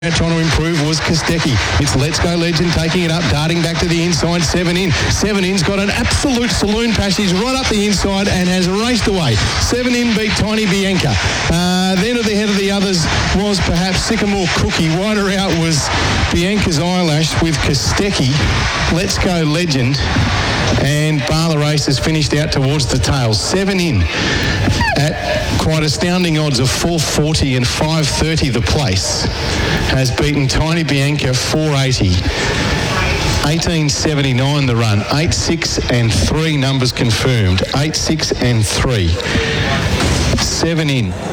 Trying to improve was Kostecki. It's Let's Go Legend taking it up, darting back to the inside, 7 in. 7 in's got an absolute saloon passage right up the inside and has raced away. 7 in beat Tiny Bianca. Then at the head of the others was perhaps Sycamore Cookie. Wider out was Bianca's Eyelash with Kostecki, Let's Go Legend, and bar the race has finished out towards the tail. 7 in at quite astounding odds of 440 and 530 the place. Has beaten Tiny Bianca 480. 1879 the run. 8, 6 and 3 numbers confirmed. 8, 6 and 3. 7 in.